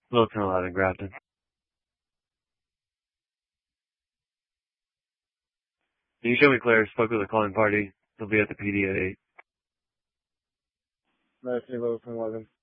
Wilton 11, Grafton. Can you show me Claire? Spoke with the calling party. They'll be at the PD at 8. Matthew Wilton 11.